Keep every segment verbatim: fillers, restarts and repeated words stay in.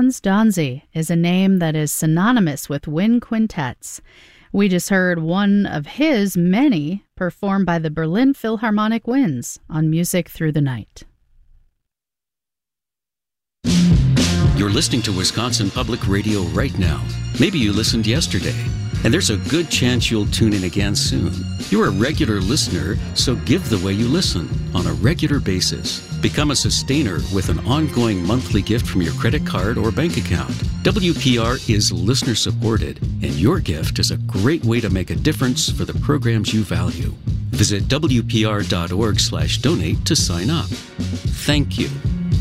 Franz Danzy is a name that is synonymous with wind quintets. We just heard one of his many performed by the Berlin Philharmonic Winds on Music Through the Night. You're listening to Wisconsin Public Radio right now. Maybe you listened yesterday, and there's a good chance you'll tune in again soon. You're a regular listener, so give the way you listen on a regular basis. Become a sustainer with an ongoing monthly gift from your credit card or bank account. W P R is listener supported, and your gift is a great way to make a difference for the programs you value. Visit W P R dot org slash donate to sign up. Thank you.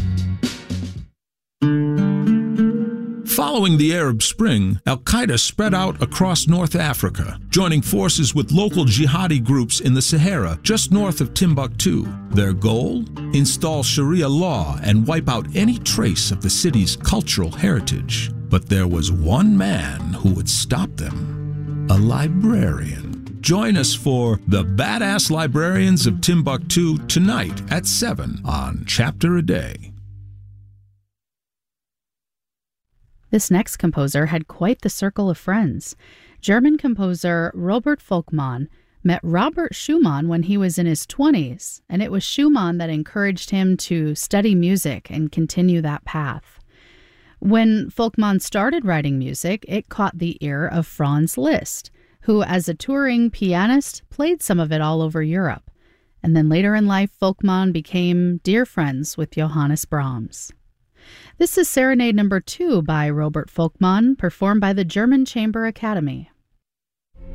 Following the Arab Spring, al-Qaeda spread out across North Africa, joining forces with local jihadi groups in the Sahara just north of Timbuktu. Their goal? Install Sharia law and wipe out any trace of the city's cultural heritage. But there was one man who would stop them: a librarian. Join us for The Badass Librarians of Timbuktu tonight at seven on Chapter a Day. This next composer had quite the circle of friends. German composer Robert Volkmann met Robert Schumann when he was in his twenties, and it was Schumann that encouraged him to study music and continue that path. When Volkmann started writing music, it caught the ear of Franz Liszt, who, as a touring pianist, played some of it all over Europe. And then later in life, Volkmann became dear friends with Johannes Brahms. This is Serenade Number Two by Robert Volkmann, performed by the German Chamber Academy.